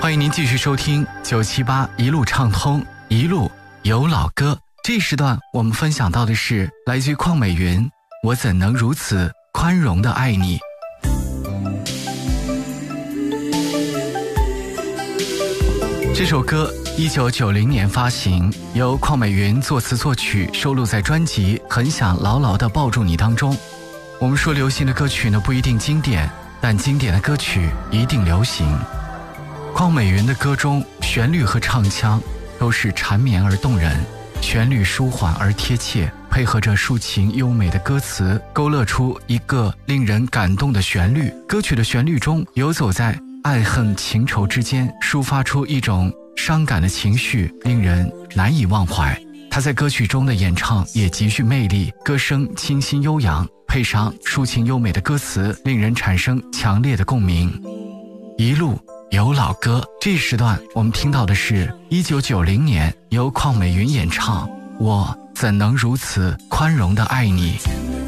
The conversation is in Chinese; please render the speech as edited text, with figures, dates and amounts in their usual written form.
欢迎您继续收听978一路畅通，一路有老歌。这时段我们分享到的是来自于邝美云，我怎能如此宽容地爱你。这首歌1990年发行，由邝美云作词作曲，收录在专辑《很想牢牢地抱住你》当中。我们说流行的歌曲呢不一定经典，但经典的歌曲一定流行。邝美云的歌中旋律和唱腔都是缠绵而动人，旋律舒缓而贴切，配合着抒情优美的歌词，勾勒出一个令人感动的旋律。歌曲的旋律中游走在爱恨情仇之间，抒发出一种伤感的情绪，令人难以忘怀。他在歌曲中的演唱也极具魅力，歌声清新悠扬，配上抒情优美的歌词，令人产生强烈的共鸣。一路有老歌，这时段我们听到的是1990年由邝美云演唱《我怎能如此宽容地爱你》。